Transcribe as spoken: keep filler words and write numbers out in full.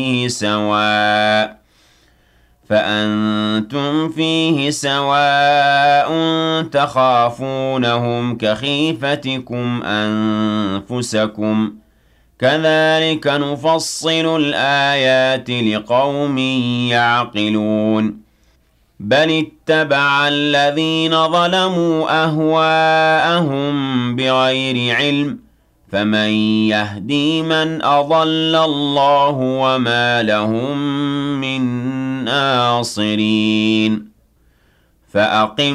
فيه سواء فأنتم فيه سواء تخافونهم كخيفتكم أنفسكم كذلك نفصل الآيات لقوم يعقلون بل اتبع الذين ظلموا أهواءهم بغير علم فمن يهدي من أضل الله وما لهم من ناصرين فأقم